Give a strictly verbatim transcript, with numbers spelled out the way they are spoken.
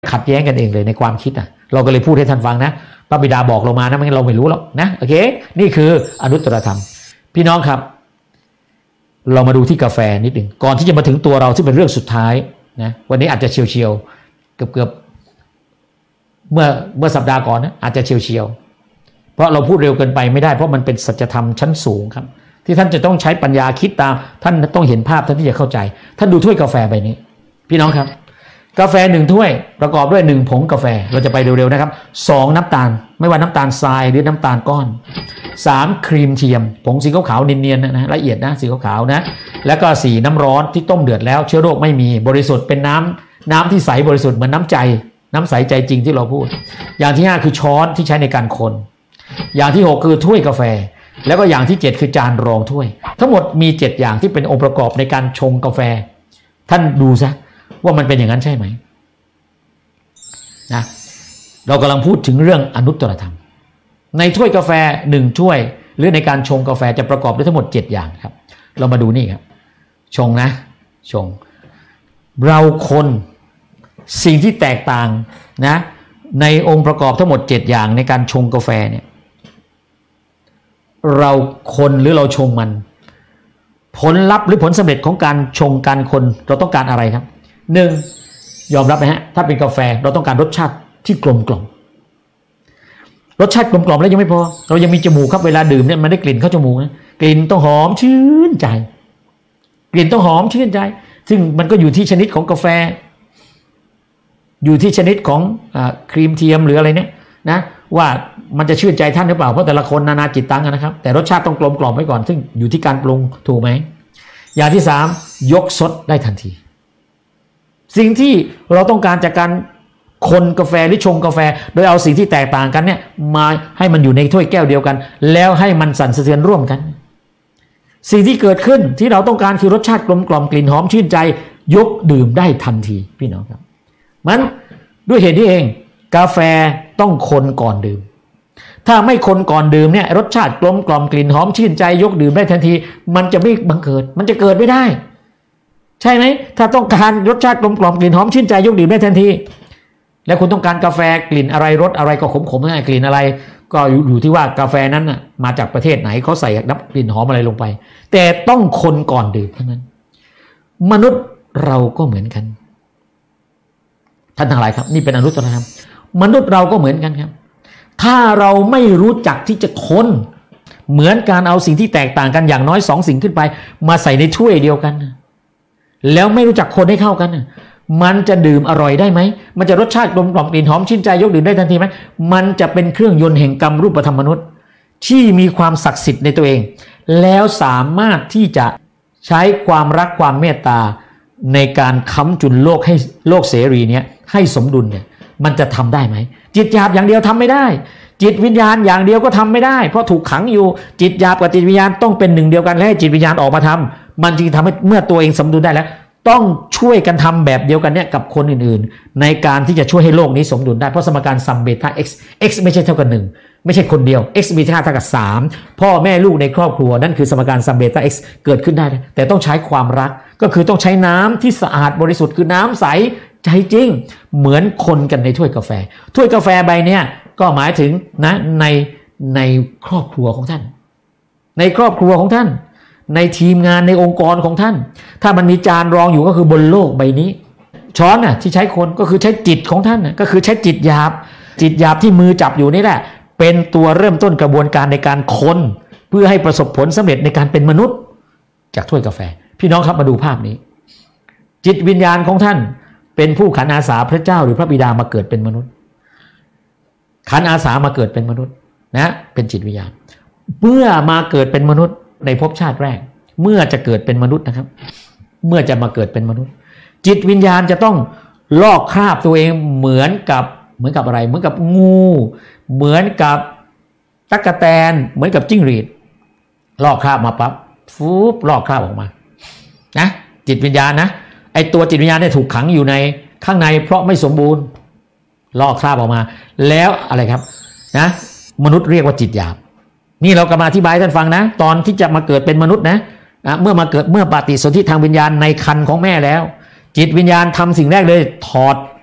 ขัดแย้งกันเองเลยในความคิดอ่ะเราก็เลยพูดให้ท่านฟังนะพระบิดาบอกเรามานะไม่งั้นเราไม่รู้หรอกนะโอเคนี่คืออนุตตรธรรมพี่น้องครับเรามาดูที่กาแฟนิดหนึ่งก่อนที่จะมาถึงตัวเราที่เป็นเรื่องสุดท้ายนะวันนี้อาจจะเฉียวเฉียวเกือบเกือบเมื่อเมื่อสัปดาห์ก่อนนะอาจจะเฉียวเฉียวเพราะเราพูดเร็วเกินไปไม่ได้เพราะมันเป็นสัจธรรมชั้นสูงครับที่ท่านจะต้องใช้ปัญญาคิดตามท่านต้องเห็นภาพท่านที่จะเข้าใจท่านดูถ้วยกาแฟใบนี้พี่น้องครับกาแฟหนึ่งถ้วยประกอบด้วยหนึ่งผงกาแฟเราจะไปเร็วๆนะครับสองน้ำตาลไม่ว่าน้ำตาลทรายหรือน้ำตาลก้อนสามครีมเทียมผงสีขาวๆเนียนๆนะละเอียดนะสีขาวๆนะแล้วก็สี่น้ำร้อนที่ต้มเดือดแล้วเชื้อโรคไม่มีบริสุทธิ์เป็นน้ำน้ำที่ใสบริสุทธิ์เหมือนน้ำใจน้ำใสใจจริงที่เราพูดอย่างที่ห้าคือช้อนที่ใช้ในการคนอย่างที่หกคือถ้วยกาแฟแล้วก็อย่างที่เจ็ดคือจานรองถ้วยทั้งหมดมีเจ็ดอย่างที่เป็นองค์ประกอบในการชงกาแฟท่านดูซะว่ามันเป็นอย่างนั้นใช่ไหมนะเรากำลังพูดถึงเรื่องอนุตตรธรรมในถ้วยกาแฟหนึ่งถ้วยหรือในการชงกาแฟจะประกอบด้วยทั้งหมดเจ็ดอย่างครับเรามาดูนี่ครับชงนะชงเราคนสิ่งที่แตกต่างนะในองค์ประกอบทั้งหมดเจ็ดอย่างในการชงกาแฟเนี่ยเราคนหรือเราชงมันผลลัพธ์หรือผลสำเร็จของการชงการคนเราต้องการอะไรครับหนึ่งยอมรับไหมฮะถ้าเป็นกาแฟเราต้องการรสชาติที่กลมกล่อมรสชาติกลมกล่อมแล้วยังไม่พอเรายังมีจมูกครับเวลาดื่มเนี่ยมันได้กลิ่นเข้าจมูกนะกลิ่นต้องหอมชื่นใจกลิ่นต้องหอมชื่นใจซึ่งมันก็อยู่ที่ชนิดของกาแฟอยู่ที่ชนิดของอ่าครีมเทียมหรืออะไรเนี่ยนะว่ามันจะชื่นใจท่านหรือเปล่าเพราะแต่ละคนนานาจิตตังกันนะครับแต่รสชาติต้องกลมกล่อมไว้ก่อนซึ่งอยู่ที่การปรุงถูกไหมอย่างที่สามยกซดได้ทันทีสิ่งที่เราต้องการจากการคนกาแฟหรือชงกาแฟโดยเอาสิ่งที่แตกต่างกันเนี่ยมาให้มันอยู่ในถ้วยแก้วเดียวกันแล้วให้มันสั่นสะเทือนร่วมกันสิ่งที่เกิดขึ้นที่เราต้องการคือรสชาติกลมกล่อมกลิ่นหอมชื่นใจยกดื่มได้ทันทีพี่น้องครับมันด้วยเหตุนี้เองกาแฟต้องคนก่อนดื่มถ้าไม่คนก่อนดื่มเนี่ยรสชาติกลมกล่อมกลิ่นหอมชื่นใจยกดื่มได้ทันทีมันจะไม่บังเกิดมันจะเกิดไม่ได้ใช่ไหมถ้าต้องการรสชาติกลมกล่อมกลิ่นหอมชื่นใจยกดื่มได้ทันทีแล้วคุณต้องการกาแฟกลิ่นอะไรรสอะไรก็ขมๆง่ายกลิ่นอะไรก็อยู่ที่ว่ากาแฟนั้นน่ะมาจากประเทศไหนเขาใส่น้ำกลิ่นหอมอะไรลงไปแต่ต้องคนก่อนดื่มเท่านั้นมนุษย์เราก็เหมือนกันท่านทั้งหลายครับนี่เป็นอนุตตรธรรมมนุษย์เราก็เหมือนกันครับถ้าเราไม่รู้จักที่จะคนเหมือนการเอาสิ่งที่แตกต่างกันอย่างน้อยสองสิ่งขึ้นไปมาใส่ในถ้วยเดียวกันแล้วไม่รู้จักคนให้เข้ากันมันจะดื่มอร่อยได้ไหมมันจะรสชาติกลมกล่อมกลิ่นหอมชื่นใจยกดื่มได้ทันทีไหมมันจะเป็นเครื่องยนต์แห่งกรรมรูปธรรมมนุษย์ที่มีความศักดิ์สิทธิ์ในตัวเองแล้วสามารถที่จะใช้ความรักความเมตตาในการค้ำจุนโลกให้โลกเสรีเนี้ยให้สมดุลเนี่ยมันจะทำได้ไหมจิตหยาบอย่างเดียวทำไม่ได้จิตวิญญาณอย่างเดียวก็ทำไม่ได้เพราะถูกขังอยู่จิตหยาบกับจิตวิญญาณต้องเป็นหนึ่งเดียวกันและให้จิตวิญญาณออกมาทำมันจึงทำให้เมื่อตัวเองสมดุลได้แล้วต้องช่วยกันทำแบบเดียวกันเนี่ยกับคนอื่นๆในการที่จะช่วยให้โลกนี้สมดุลได้เพราะสมการซัมเบต้า x x ไม่ใช่เท่ากับหนึ่งไม่ใช่คนเดียว x มีค่าเท่ากับสามพ่อแม่ลูกในครอบครัวนั่นคือสมการซัมเบต้า x เกิดขึ้นได้แต่ต้องใช้ความรักก็คือต้องใช้น้ำที่สะอาดบริสุทธิ์คือน้ำใสใจจริงเหมือนคนกันในถ้วยกาแฟถ้วยกาแฟใบเนี้ยก็หมายถึงนะในในครอบครัวของท่านในครอบครัวของท่านในทีมงานในองค์กรของท่านถ้ามันมีจานรองอยู่ก็คือบนโลกใบนี้ช้อนน่ะที่ใช้คนก็คือใช้จิตของท่านน่ะก็คือใช้จิตหยาบจิตหยาบที่มือจับอยู่นี่แหละเป็นตัวเริ่มต้นกระบวนการในการคนเพื่อให้ประสบผลสำเร็จในการเป็นมนุษย์จากถ้วยกาแฟพี่น้องครับมาดูภาพนี้จิตวิญญาณของท่านเป็นผู้ขันอาสาพระเจ้าหรือพระบิดามาเกิดเป็นมนุษย์ขันอาสามาเกิดเป็นมนุษย์นะเป็นจิตวิญญาณเมื่อมาเกิดเป็นมนุษย์ในภพชาติแรกเมื่อจะเกิดเป็นมนุษย์นะครับเมื่อจะมาเกิดเป็นมนุษย์จิตวิญญาณจะต้องลอกคราบตัวเองเหมือนกับเหมือนกับอะไรเหมือนกับงูเหมือนกับตั๊กแตนเหมือนกับจิ้งหรีดลอกคราบมาปั๊บฟูบลอกคราบออกมานะจิตวิญญาณนะไอตัวจิตวิญญาณเนี่ยถูกขังอยู่ในข้างในเพราะไม่สมบูรณ์ลอกคราบออกมาแล้วอะไรครับนะมนุษย์เรียกว่าจิตหยาบนี่เรากำลังอธิบายท่านฟังนะตอนที่จะมาเกิดเป็นมนุษย์นะเมื่อมาเกิดเมื่อปฏิสนธิทางวิญญาณในครรภ์ของแม่แล้วจิตวิญญาณทำสิ่งแรกเลยถอด